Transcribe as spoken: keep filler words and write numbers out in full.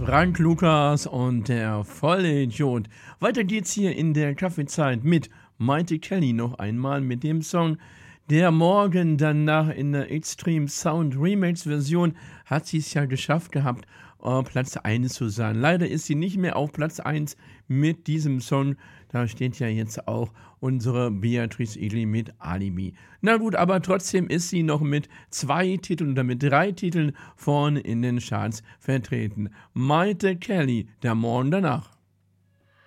Frank Lukas und der Vollidiot. Weiter geht's hier in der Kaffeezeit mit Mighty Kelly noch einmal mit dem Song Der Morgen. Danach in der Extreme Sound Remix Version hat sie es ja geschafft gehabt, auf Platz eins zu sein. Leider ist sie nicht mehr auf Platz eins mit diesem Song. Da steht ja jetzt auch unsere Beatrice Egli mit Alibi. Na gut, aber trotzdem ist sie noch mit zwei Titeln oder mit drei Titeln vorne in den Charts vertreten. Mighty Kelly, Der Morgen danach.